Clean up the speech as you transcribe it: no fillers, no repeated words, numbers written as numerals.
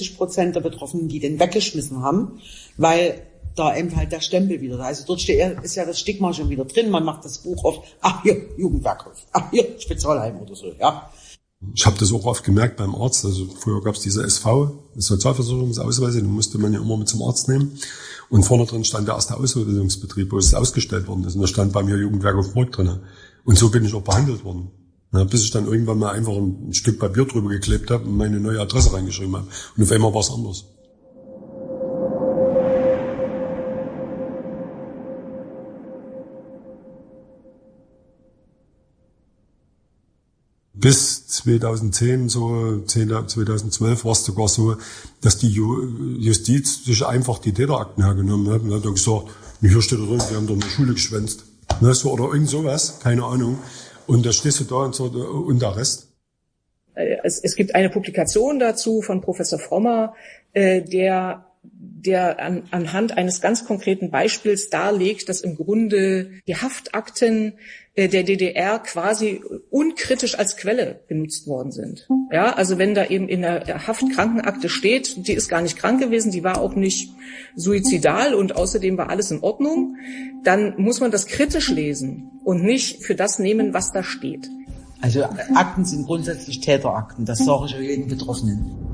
60% der Betroffenen, die den weggeschmissen haben, weil da eben halt der Stempel wieder da ist. Also dort ist ja das Stigma schon wieder drin. Man macht das Buch auf, ach hier, Jugendwerkhof, ach hier, Spezialheim oder so, ja. Ich habe das auch oft gemerkt beim Arzt. Also früher gab es diese SV, Sozialversicherungsausweise, die musste man ja immer mit zum Arzt nehmen. Und vorne drin stand der erste Ausbildungsbetrieb, wo es ausgestellt worden ist. Und da stand bei mir Jugendwerkhof Murg drin. Und so bin ich auch behandelt worden. Ja, bis ich dann irgendwann mal einfach ein Stück Papier drüber geklebt habe und meine neue Adresse reingeschrieben habe. Und auf einmal war es anders. Bis 2010, so 2012 war es sogar so, dass die Justiz sich einfach die Täterakten hergenommen hat und hat dann gesagt, hier steht drin, wir haben doch eine Schule geschwänzt. So, oder irgend sowas, keine Ahnung. Und da stehst du da und so unter Arrest. Es gibt eine Publikation dazu von Professor Frommer, der anhand eines ganz konkreten Beispiels darlegt, dass im Grunde die Haftakten der DDR quasi unkritisch als Quelle genutzt worden sind. Ja, also wenn da eben in der Haftkrankenakte steht, die ist gar nicht krank gewesen, die war auch nicht suizidal und außerdem war alles in Ordnung, dann muss man das kritisch lesen und nicht für das nehmen, was da steht. Also Akten sind grundsätzlich Täterakten, das sage ich jedem Betroffenen.